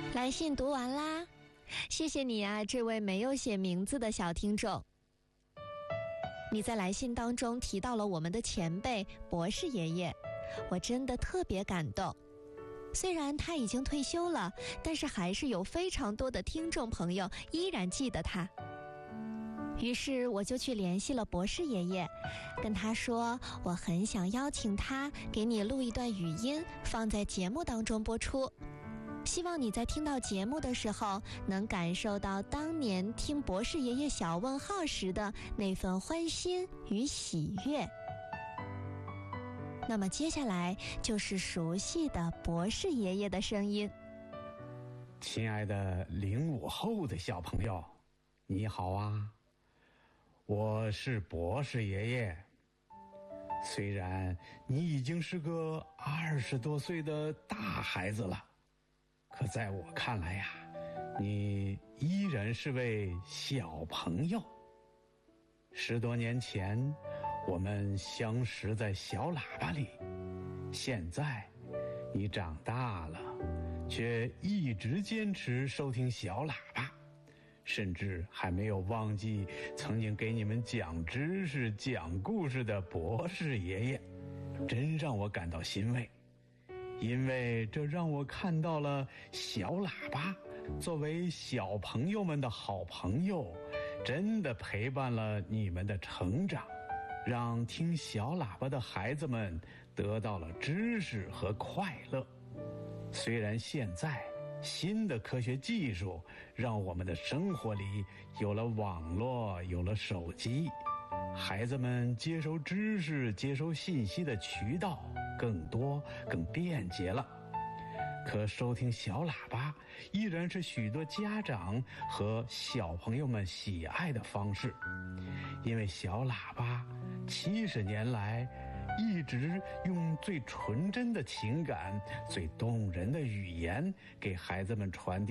来信读完啦，谢谢你啊，这位没有写名字的小听众。你在来信当中提到了我们的前辈博士爷爷，我真的特别感动。虽然他已经退休了，但是还是有非常多的听众朋友依然记得他。于是我就去联系了博士爷爷，跟他说我很想邀请他给你录一段语音，放在节目当中播出。希望你在听到节目的时候，能感受到当年听博士爷爷小问号时的那份欢欣与喜悦。那么接下来就是熟悉的博士爷爷的声音。 亲爱的05后的小朋友，你好啊，我是博士爷爷。虽然你已经是个20多岁的大孩子了，可在我看来呀，你依然是位小朋友。10多年前，我们相识在小喇叭里，现在你长大了，却一直坚持收听小喇叭，甚至还没有忘记曾经给你们讲知识、讲故事的博士爷爷，真让我感到欣慰。因为这让我看到了小喇叭作为小朋友们的好朋友，真的陪伴了你们的成长，让听小喇叭的孩子们得到了知识和快乐。虽然现在新的科学技术让我们的生活里有了网络，有了手机，孩子们接收知识、接收信息的渠道更多、更便捷了。可收听小喇叭依然是许多家长和小朋友们喜爱的方式，因为小喇叭70年来一直用最纯真的情感、最动人的语言给孩子们传递